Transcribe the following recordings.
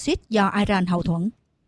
do Iran hậu thuẫn.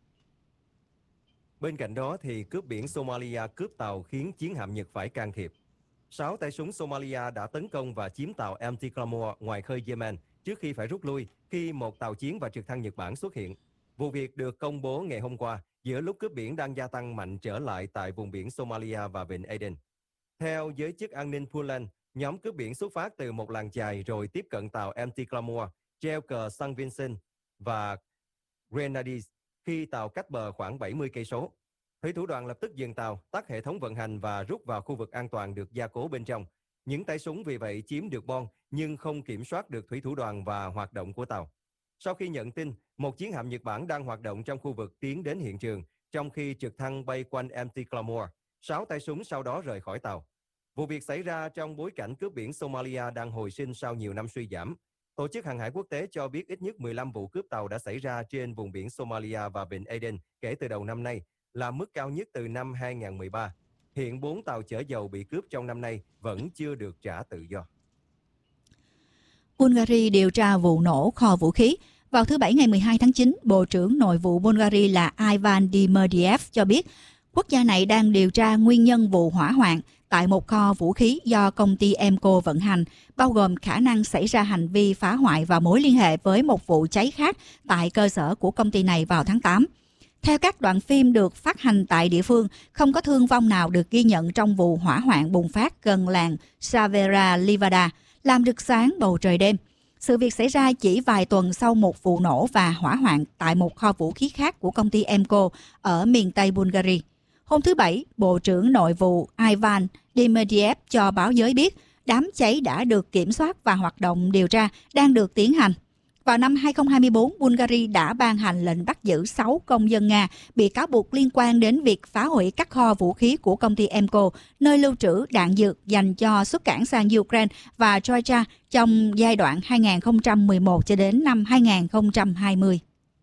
Bên cạnh đó thì cướp biển Somalia cướp tàu khiến chiến hạm Nhật phải can thiệp. 6 tay súng Somalia đã tấn công và chiếm tàu MT Claymore ngoài khơi Yemen trước khi phải rút lui khi một tàu chiến và trực thăng Nhật Bản xuất hiện. Vụ việc được công bố ngày hôm qua giữa lúc cướp biển đang gia tăng mạnh trở lại tại vùng biển Somalia và Vịnh Aden. Theo giới chức an ninh Puntland, nhóm cướp biển xuất phát từ một làng chài rồi tiếp cận tàu MT Claymore, treo cờ San Vincent và Grenadines khi tàu cách bờ khoảng 70 cây số. Thủy thủ đoàn lập tức dừng tàu, tắt hệ thống vận hành và rút vào khu vực an toàn được gia cố bên trong. Những tay súng vì vậy chiếm được bon nhưng không kiểm soát được thủy thủ đoàn và hoạt động của tàu. Sau khi nhận tin, một chiến hạm Nhật Bản đang hoạt động trong khu vực tiến đến hiện trường, trong khi trực thăng bay quanh MT Claymore. 6 tay súng sau đó rời khỏi tàu. Vụ việc xảy ra trong bối cảnh cướp biển Somalia đang hồi sinh sau nhiều năm suy giảm. Tổ chức Hàng hải Quốc tế cho biết ít nhất 15 vụ cướp tàu đã xảy ra trên vùng biển Somalia và Vịnh Aden kể từ đầu năm nay, là mức cao nhất từ năm 2013. Hiện 4 tàu chở dầu bị cướp trong năm nay vẫn chưa được trả tự do. Bulgaria điều tra vụ nổ kho vũ khí. Vào thứ Bảy ngày 12 tháng 9, Bộ trưởng Nội vụ Bulgaria là Ivan Demerdiev cho biết quốc gia này đang điều tra nguyên nhân vụ hỏa hoạn tại một kho vũ khí do công ty Emco vận hành, bao gồm khả năng xảy ra hành vi phá hoại và mối liên hệ với một vụ cháy khác tại cơ sở của công ty này vào tháng 8. Theo các đoạn phim được phát hành tại địa phương, không có thương vong nào được ghi nhận trong vụ hỏa hoạn bùng phát gần làng Savera Livada, làm rực sáng bầu trời đêm. Sự việc xảy ra chỉ vài tuần sau một vụ nổ và hỏa hoạn tại một kho vũ khí khác của công ty Emco ở miền Tây Bulgaria. Hôm thứ Bảy, Bộ trưởng Nội vụ Ivan Demerdiev cho báo giới biết đám cháy đã được kiểm soát và hoạt động điều tra đang được tiến hành. Vào năm 2024, Bulgaria đã ban hành lệnh bắt giữ 6 công dân Nga bị cáo buộc liên quan đến việc phá hủy các kho vũ khí của công ty Emco, nơi lưu trữ đạn dược dành cho xuất cảng sang Ukraine và Georgia trong giai đoạn 2011 cho đến năm 2020.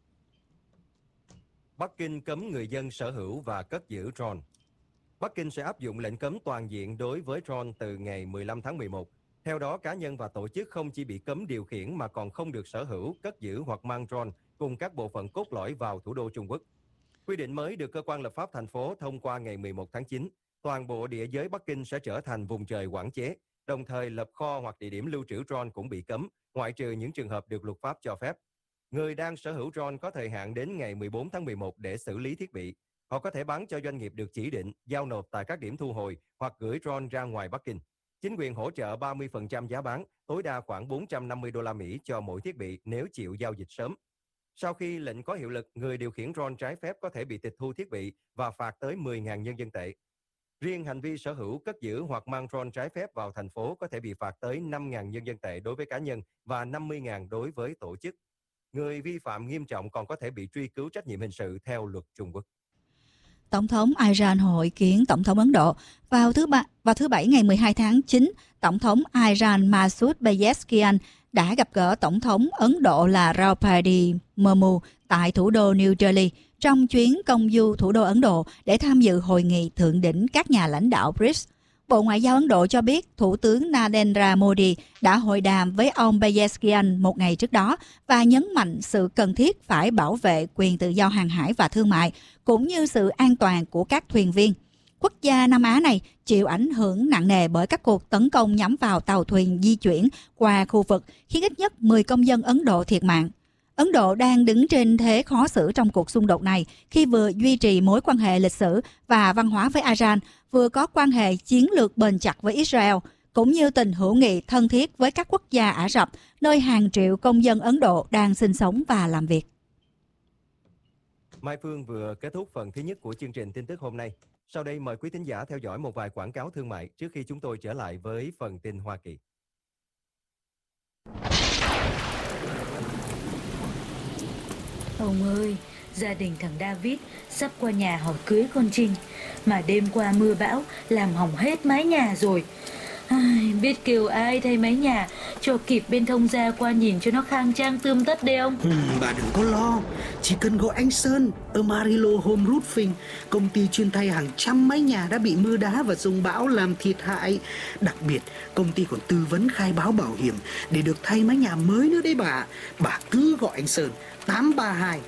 Bắc Kinh cấm người dân sở hữu và cất giữ drone. Bắc Kinh sẽ áp dụng lệnh cấm toàn diện đối với drone từ ngày 15 tháng 11. Theo đó, cá nhân và tổ chức không chỉ bị cấm điều khiển mà còn không được sở hữu, cất giữ hoặc mang drone cùng các bộ phận cốt lõi vào thủ đô Trung Quốc. Quy định mới được cơ quan lập pháp thành phố thông qua ngày 11 tháng 9. Toàn bộ địa giới Bắc Kinh sẽ trở thành vùng trời quản chế, đồng thời lập kho hoặc địa điểm lưu trữ drone cũng bị cấm, ngoại trừ những trường hợp được luật pháp cho phép. Người đang sở hữu drone có thời hạn đến ngày 14 tháng 11 để xử lý thiết bị. Họ có thể bán cho doanh nghiệp được chỉ định, giao nộp tại các điểm thu hồi hoặc gửi drone ra ngoài Bắc Kinh. Chính quyền hỗ trợ 30% giá bán, tối đa khoảng 450 đô la Mỹ cho mỗi thiết bị nếu chịu giao dịch sớm. Sau khi lệnh có hiệu lực, người điều khiển drone trái phép có thể bị tịch thu thiết bị và phạt tới 10.000 nhân dân tệ. Riêng hành vi sở hữu, cất giữ hoặc mang drone trái phép vào thành phố có thể bị phạt tới 5.000 nhân dân tệ đối với cá nhân và 50.000 đối với tổ chức. Người vi phạm nghiêm trọng còn có thể bị truy cứu trách nhiệm hình sự theo luật Trung Quốc. Tổng thống Iran hội kiến Tổng thống Ấn Độ. Vào thứ Bảy ngày 12 tháng 9, Tổng thống Iran Masoud Pezeshkian đã gặp gỡ Tổng thống Ấn Độ là Draupadi Murmu tại thủ đô New Delhi trong chuyến công du thủ đô Ấn Độ để tham dự hội nghị thượng đỉnh các nhà lãnh đạo BRICS. Bộ Ngoại giao Ấn Độ cho biết Thủ tướng Narendra Modi đã hội đàm với ông Pezeshkian một ngày trước đó và nhấn mạnh sự cần thiết phải bảo vệ quyền tự do hàng hải và thương mại, cũng như sự an toàn của các thuyền viên. Quốc gia Nam Á này chịu ảnh hưởng nặng nề bởi các cuộc tấn công nhắm vào tàu thuyền di chuyển qua khu vực, khiến ít nhất 10 công dân Ấn Độ thiệt mạng. Ấn Độ đang đứng trên thế khó xử trong cuộc xung đột này khi vừa duy trì mối quan hệ lịch sử và văn hóa với Iran, vừa có quan hệ chiến lược bền chặt với Israel, cũng như tình hữu nghị thân thiết với các quốc gia Ả Rập, nơi hàng triệu công dân Ấn Độ đang sinh sống và làm việc. Mai Phương vừa kết thúc phần thứ nhất của chương trình tin tức hôm nay. Sau đây mời quý thính giả theo dõi một vài quảng cáo thương mại trước khi chúng tôi trở lại với phần tin Hoa Kỳ. Ông ơi, gia đình thằng David sắp qua nhà hỏi cưới con Trinh, mà đêm qua mưa bão làm hỏng hết mái nhà rồi. Biết kêu ai thay mái nhà cho kịp bên thông gia qua nhìn cho nó khang trang tươm tất đi ông. Bà đừng có lo, chỉ cần gọi anh Sơn ở Marilo Home Roofing, công ty chuyên thay hàng trăm mái nhà đã bị mưa đá và dông bão làm thiệt hại. Đặc biệt, công ty còn tư vấn khai báo bảo hiểm để được thay mái nhà mới nữa đấy bà. Bà cứ gọi anh Sơn 832